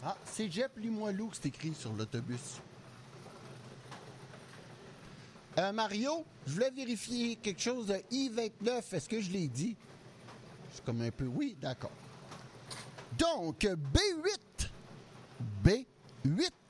Ah, Cégep Limoilou, c'est écrit sur l'autobus. Mario, je voulais vérifier quelque chose de I-29. Est-ce que je l'ai dit? C'est comme un peu... Oui, d'accord. Donc, B8. B8.